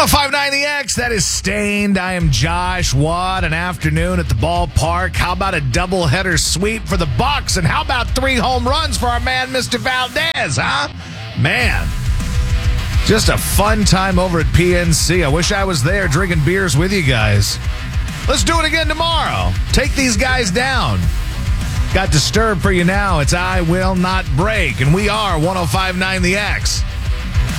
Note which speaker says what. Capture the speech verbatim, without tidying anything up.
Speaker 1: oh five point nine The X, that is Stained. I am Josh. What an afternoon at the ballpark. How about a doubleheader sweep for the Bucks? And how about three home runs for our man, Mister Valdez, huh? Man, just a fun time over at P N C. I wish I was there drinking beers with you guys. Let's do it again tomorrow. Take these guys down. Got Disturbed for you now. It's I Will Not Break, and we are one oh five point nine The X.